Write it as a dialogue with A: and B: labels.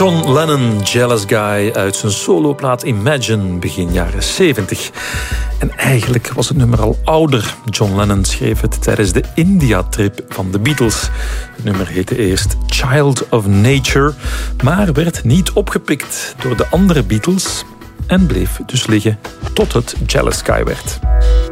A: John Lennon, Jealous Guy, uit zijn soloplaat Imagine, begin jaren 70. En eigenlijk was het nummer al ouder. John Lennon schreef het tijdens de India-trip van de Beatles. Het nummer heette eerst Child of Nature, maar werd niet opgepikt door de andere Beatles en bleef dus liggen tot het Jealous Guy werd.